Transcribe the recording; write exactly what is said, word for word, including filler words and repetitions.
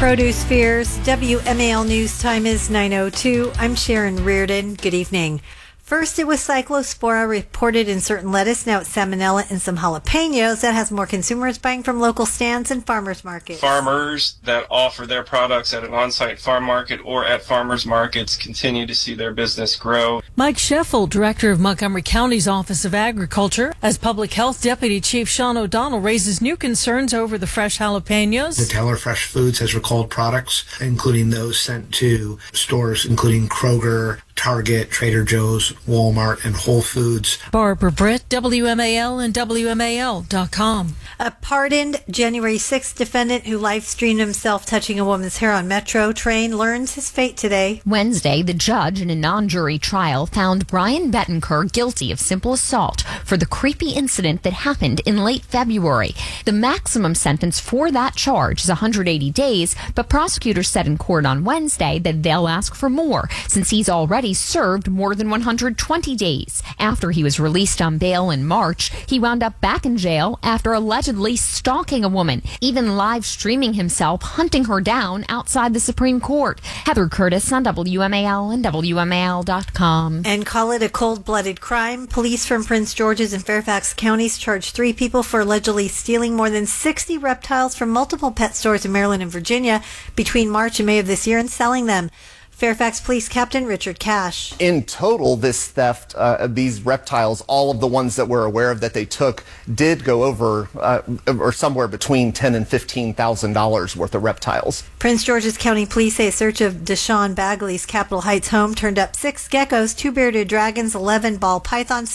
Produce fears. W M A L News time is nine oh two. I'm Sharon Reardon. Good evening. First, it was cyclospora reported in certain lettuce. Now it's salmonella in some jalapenos. That has more consumers buying from local stands and farmers markets. Farmers that offer their products at an on-site farm market or at farmers markets continue to see their business grow. Mike Sheffield, director of Montgomery County's Office of Agriculture, as Public Health Deputy Chief Sean O'Donnell raises new concerns over the fresh jalapenos. The Taylor Fresh Foods has recalled products, including those sent to stores including Kroger, Target, Trader Joe's, Walmart, and Whole Foods. Barbara Britt, W M A L and W M A L dot com. A pardoned January sixth defendant who live-streamed himself touching a woman's hair on Metro train learns his fate today. Wednesday, the judge in a non-jury trial found Brian Bettencourt guilty of simple assault for the creepy incident that happened in late February. The maximum sentence for that charge is one hundred eighty days, but prosecutors said in court on Wednesday that they'll ask for more since he's already served more than one hundred twenty days. After he was released on bail in March, he wound up back in jail after allegedly stalking a woman, even live streaming himself hunting her down outside the Supreme Court. Heather Curtis on W M A L and W M A L dot com. And call it a cold-blooded crime. Police from Prince George's and Fairfax counties charged three people for allegedly stealing more than sixty reptiles from multiple pet stores in Maryland and Virginia between March and May of this year and selling them. Fairfax Police Captain Richard Cash. In total, this theft, uh, these reptiles, all of the ones that we're aware of that they took, did go over uh, or somewhere between ten thousand dollars and fifteen thousand dollars worth of reptiles. Prince George's County Police say a search of Deshaun Bagley's Capitol Heights home turned up six geckos, two bearded dragons, eleven ball pythons,